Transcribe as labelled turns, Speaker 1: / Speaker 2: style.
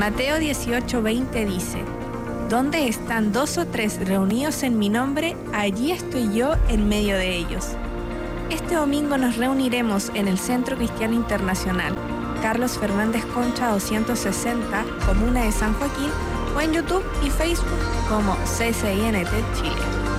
Speaker 1: Mateo 18:20 dice: «Donde están 2 o 3 reunidos en mi nombre, allí estoy yo en medio de ellos». Este domingo nos reuniremos en el Centro Cristiano Internacional, Carlos Fernández Concha 260, Comuna de San Joaquín, o en YouTube y Facebook como CCINT Chile.